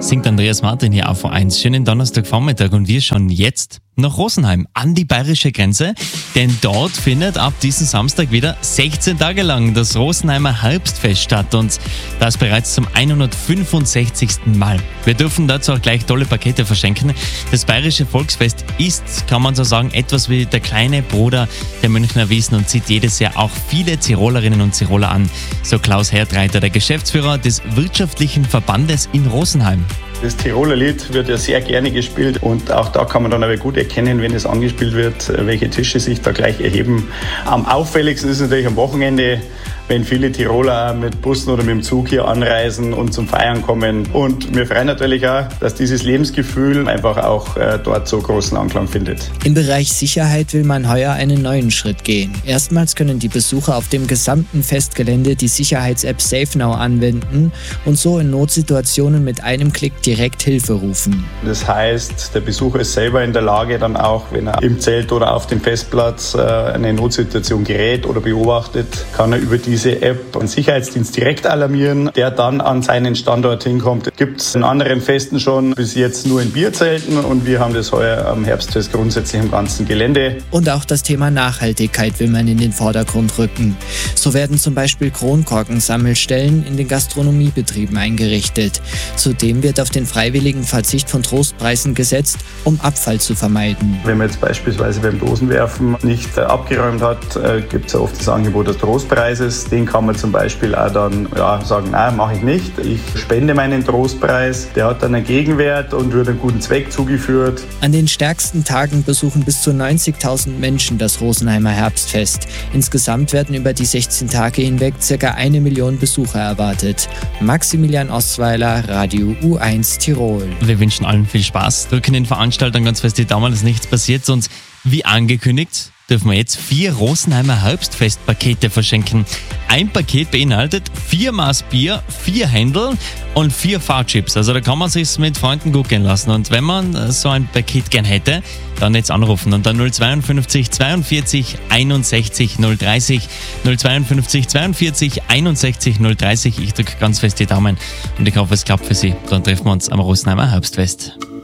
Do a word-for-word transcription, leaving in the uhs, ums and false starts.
Singt Andreas Martin hier auf V eins. Schönen Donnerstagvormittag und wir schauen jetzt nach Rosenheim an die bayerische Grenze, denn dort findet ab diesem Samstag wieder sechzehn Tage lang das Rosenheimer Herbstfest statt und das bereits zum hundertfünfundsechzigsten Mal. Wir dürfen dazu auch gleich tolle Pakete verschenken. Das bayerische Volksfest ist, kann man so sagen, etwas wie der kleine Bruder der Münchner Wiesn und zieht jedes Jahr auch viele Tirolerinnen und Tiroler an, so Klaus Hertreiter, der Geschäftsführer des wirtschaftlichen Verbandes in Rosenheim. Das Tiroler Lied wird ja sehr gerne gespielt und auch da kann man dann aber gut erkennen, wenn es angespielt wird, welche Tische sich da gleich erheben. Am auffälligsten ist es natürlich am Wochenende, wenn viele Tiroler mit Bussen oder mit dem Zug hier anreisen und zum Feiern kommen. Und wir freuen natürlich auch, dass dieses Lebensgefühl einfach auch äh, dort so großen Anklang findet. Im Bereich Sicherheit will man heuer einen neuen Schritt gehen. Erstmals können die Besucher auf dem gesamten Festgelände die Sicherheits-App SafeNow anwenden und so in Notsituationen mit einem Klick direkt Hilfe rufen. Das heißt, der Besucher ist selber in der Lage, dann auch, wenn er im Zelt oder auf dem Festplatz äh, eine Notsituation gerät oder beobachtet, kann er über diese App einen Sicherheitsdienst direkt alarmieren, der dann an seinen Standort hinkommt. Gibt es in anderen Festen schon bis jetzt nur in Bierzelten und wir haben das heuer am Herbstfest grundsätzlich im ganzen Gelände. Und auch das Thema Nachhaltigkeit will man in den Vordergrund rücken. So werden zum Beispiel Kronkorkensammelstellen in den Gastronomiebetrieben eingerichtet. Zudem wird auf den freiwilligen Verzicht von Trostpreisen gesetzt, um Abfall zu vermeiden. Wenn man jetzt beispielsweise beim Dosenwerfen nicht äh, abgeräumt hat, äh, gibt es ja oft das Angebot des Trostpreises. Den kann man zum Beispiel auch dann ja, sagen, nein, mache ich nicht. Ich spende meinen Trostpreis. Der hat dann einen Gegenwert und wird einem guten Zweck zugeführt. An den stärksten Tagen besuchen bis zu neunzigtausend Menschen das Rosenheimer Herbstfest. Insgesamt werden über die sechzehn Tage hinweg ca. eine Million Besucher erwartet. Maximilian Ostweiler, Radio U eins Tirol. Wir wünschen allen viel Spaß, drücken den Veranstaltern ganz fest die Daumen, dass nichts passiert. Und wie angekündigt, dürfen wir jetzt vier Rosenheimer Herbstfestpakete verschenken. Ein Paket beinhaltet vier Maß Bier, vier Händel und vier Fahrchips. Also da kann man sich's mit Freunden gut gehen lassen. Und wenn man so ein Paket gern hätte, dann jetzt anrufen und dann null zweiundfünfzig zweiundvierzig einundsechzig null dreißig null zweiundfünfzig zweiundvierzig einundsechzig null dreißig. Ich drücke ganz fest die Daumen und ich hoffe, es klappt für Sie. Dann treffen wir uns am Rosenheimer Herbstfest.